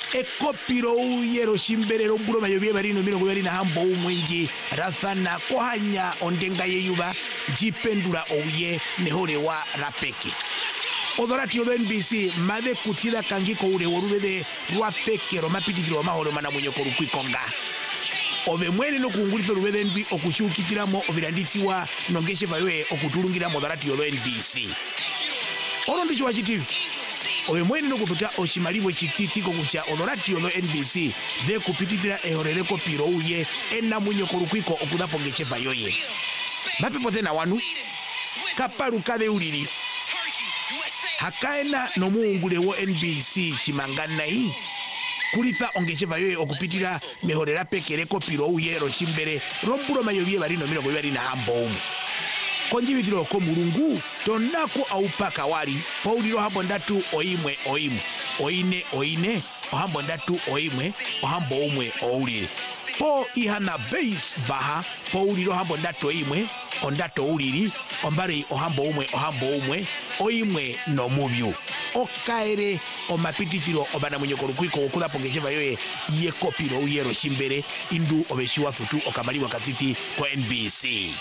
ekopiro uyero shimberero mbulo mayobye barino mino kuberi na hambo umwingi rathana kohanya ondenga yeyuba jipendura ouye nehore wa rapeki odorati odo NBC made kutila kangiko ule worubede rwapeke romapititiro mahoro mana mwenyoko rukwikonga obe mwene no kungulito rubede NB okushukitiramo obirandisiwa nongeshe vawe okutulungira modorati odo NBC ono ndicho wachitivi obe mwene no kututa oshimalibwe chititiko kucha odorati odo NBC de kupititira ehorereko piro uye ena mwenyoko rukwiko okudapo ngeshe vayoye mapipo tena wanu kapalu kade ulili hakaena no muungule wo NBC shimanganai kulitha ongeshe vayoye okupitira mehorera pekereko piro uye rochimbere rombulo mayobye barino mino kubari na hambo konjibitiro ko mulungu tonako aupaka wali pauliro hambo ndatu oimwe oine ohambo ndatu oimwe ohambo umwe oulire po ihana base baha pauliro hambo ndatu oimwe ondato uliri ombari ohambo umwe oimwe no mubyu okaere omapitithiro obana mwenyoko rukwiko okulapo ngesheva yoye yekopiro uyero shimbere indu obeshiwa futu okamaliwa katiti kwa NBC